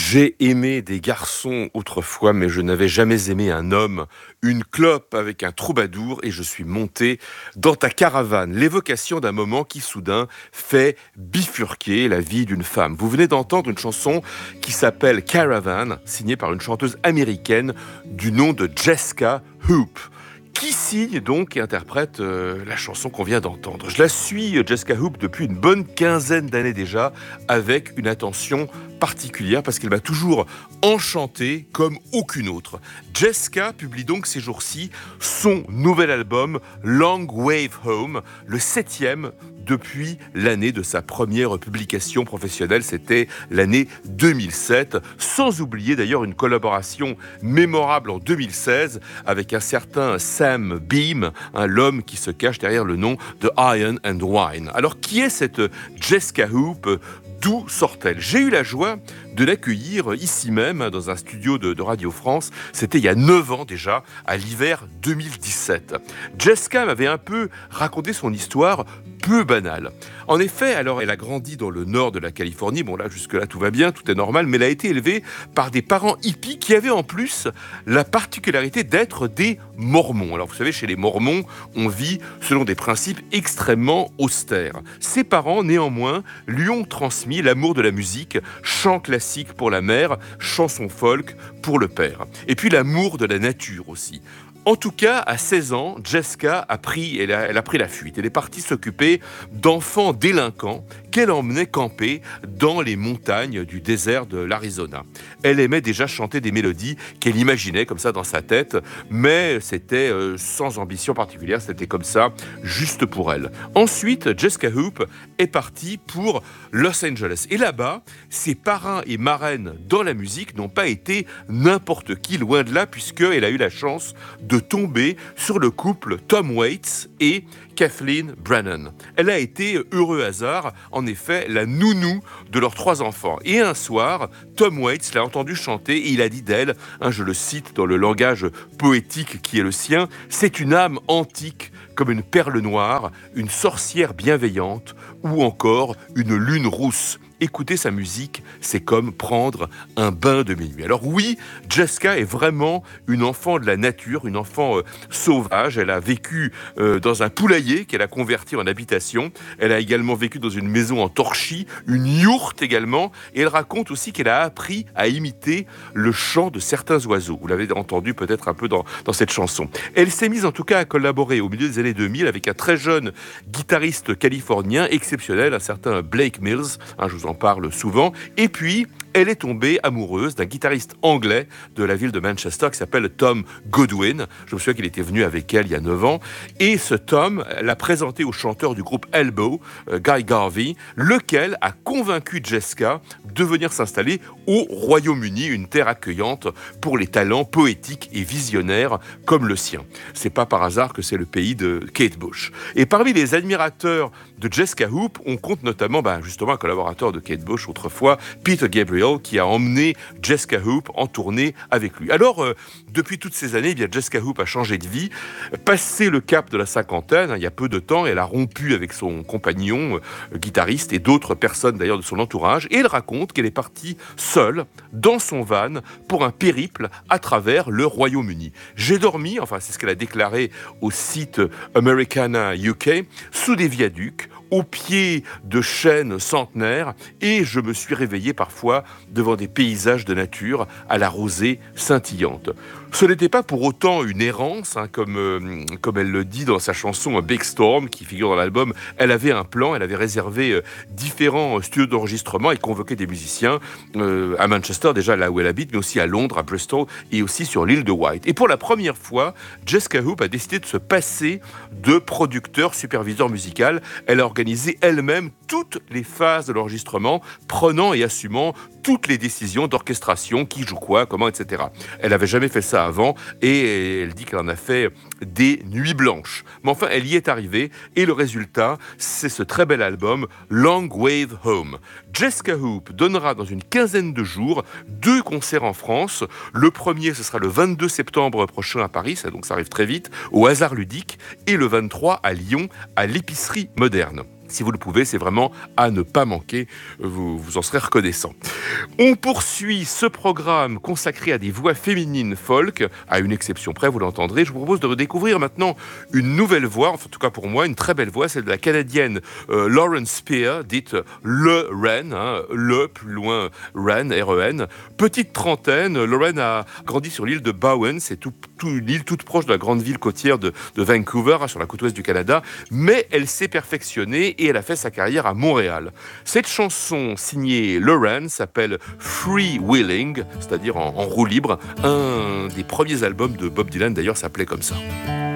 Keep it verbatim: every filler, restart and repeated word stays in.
J'ai aimé des garçons autrefois, mais je n'avais jamais aimé un homme. Une clope avec un troubadour et je suis monté dans ta caravane. L'évocation d'un moment qui soudain fait bifurquer la vie d'une femme. Vous venez d'entendre une chanson qui s'appelle Caravan, signée par une chanteuse américaine du nom de Jessica Hoop, qui signe donc et interprète euh, la chanson qu'on vient d'entendre. Je la suis, Jessica Hoop, depuis une bonne quinzaine d'années déjà, avec une attention particulière, parce qu'elle m'a toujours enchanté comme aucune autre. Jessica publie donc ces jours-ci son nouvel album Long Wave Home, le septième depuis l'année de sa première publication professionnelle, c'était l'année deux mille sept, sans oublier d'ailleurs une collaboration mémorable en deux mille seize avec un certain Sam Beam, hein, l'homme qui se cache derrière le nom de Iron and Wine. Alors qui est cette Jessica Hoop ? D'où sort-elle ? J'ai eu la joie de l'accueillir ici même, dans un studio de, de Radio France. C'était il y a neuf ans déjà, à l'hiver deux mille dix-sept. Jessica m'avait un peu raconté son histoire peu banale. En effet, alors elle a grandi dans le nord de la Californie. Bon là, jusque-là, tout va bien, tout est normal. Mais elle a été élevée par des parents hippies qui avaient en plus la particularité d'être des mormons. Alors vous savez, chez les mormons, on vit selon des principes extrêmement austères. Ses parents, néanmoins, lui ont transmis l'amour de la musique, chant classique pour la mère, chanson folk pour le père. Et puis l'amour de la nature aussi. En tout cas, à seize ans, Jessica a pris, elle a, elle a pris la fuite. Elle est partie s'occuper d'enfants délinquants qu'elle emmenait camper dans les montagnes du désert de l'Arizona. Elle aimait déjà chanter des mélodies qu'elle imaginait comme ça dans sa tête, mais c'était euh, sans ambition particulière, c'était comme ça, juste pour elle. Ensuite, Jessica Hoop est partie pour Los Angeles. Et là-bas, ses parrains et marraines dans la musique n'ont pas été n'importe qui, loin de là, puisqu'elle a eu la chance de tomber sur le couple Tom Waits et Kathleen Brennan. Elle a été, heureux hasard, en effet, la nounou de leurs trois enfants. Et un soir, Tom Waits l'a entendu chanter et il a dit d'elle, hein, je le cite dans le langage poétique qui est le sien, « C'est une âme antique comme une perle noire, une sorcière bienveillante ou encore une lune rousse. » Écouter sa musique, c'est comme prendre un bain de minuit. Alors oui, Jessica est vraiment une enfant de la nature, une enfant euh, sauvage. Elle a vécu euh, dans un poulailler qu'elle a converti en habitation. Elle a également vécu dans une maison en torchis, une yourte également. Et elle raconte aussi qu'elle a appris à imiter le chant de certains oiseaux. Vous l'avez entendu peut-être un peu dans, dans cette chanson. Elle s'est mise en tout cas à collaborer au milieu des années deux mille avec un très jeune guitariste californien exceptionnel, un certain Blake Mills. Hein, je vous en parle souvent. Et puis, elle est tombée amoureuse d'un guitariste anglais de la ville de Manchester qui s'appelle Tom Goodwin. Je me souviens qu'il était venu avec elle il y a neuf ans. Et ce Tom l'a présenté au chanteur du groupe Elbow, euh, Guy Garvey, lequel a convaincu Jessica de venir s'installer au Royaume-Uni, une terre accueillante pour les talents poétiques et visionnaires comme le sien. C'est pas par hasard que c'est le pays de Kate Bush. Et parmi les admirateurs de Jessica Hoop, on compte notamment ben, justement un collaborateur de Kate Bush autrefois, Peter Gabriel, qui a emmené Jessica Hoop en tournée avec lui. Alors, euh, depuis toutes ces années, eh bien, Jessica Hoop a changé de vie, passé le cap de la cinquantaine, hein, il y a peu de temps, elle a rompu avec son compagnon, euh, guitariste, et d'autres personnes d'ailleurs de son entourage, et elle raconte qu'elle est partie seule, dans son van, pour un périple à travers le Royaume-Uni. J'ai dormi, enfin c'est ce qu'elle a déclaré au site Americana U K, sous des viaducs, au pied de chênes centenaires, et je me suis réveillé parfois devant des paysages de nature à la rosée scintillante. Ce n'était pas pour autant une errance, hein, comme, euh, comme elle le dit dans sa chanson Big Storm, qui figure dans l'album. Elle avait un plan, elle avait réservé euh, différents studios d'enregistrement et convoqué des musiciens euh, à Manchester, déjà là où elle habite, mais aussi à Londres, à Bristol et aussi sur l'île de Wight. Et pour la première fois, Jessica Hoop a décidé de se passer de producteur, superviseur musical. Elle a organisé elle-même toutes les phases de l'enregistrement, prenant et assumant toutes les décisions d'orchestration, qui joue quoi, comment, et cetera. Elle n'avait jamais fait ça avant et elle dit qu'elle en a fait des nuits blanches. Mais enfin, elle y est arrivée et le résultat, c'est ce très bel album Long Wave Home. Jessica Hoop donnera dans une quinzaine de jours deux concerts en France. Le premier, ce sera le vingt-deux septembre prochain à Paris, ça, donc ça arrive très vite, au Hasard Ludique, et le vingt-trois à Lyon, à l'Épicerie Moderne. Si vous le pouvez, c'est vraiment à ne pas manquer, vous, vous en serez reconnaissant. On poursuit ce programme consacré à des voix féminines folk, à une exception près, vous l'entendrez. Je vous propose de redécouvrir maintenant une nouvelle voix, enfin, en tout cas pour moi, une très belle voix, celle de la Canadienne euh, Lauren Spear, dite le Wren, hein, le plus loin Wren, R E N. Petite trentaine, Lauren a grandi sur l'île de Bowen, c'est tout, tout, une île toute proche de la grande ville côtière de, de Vancouver, hein, sur la côte ouest du Canada, mais elle s'est perfectionnée et elle a fait sa carrière à Montréal. Cette chanson signée Lauren s'appelle Free Willing, c'est-à-dire en, en roue libre. Un des premiers albums de Bob Dylan d'ailleurs s'appelait comme ça.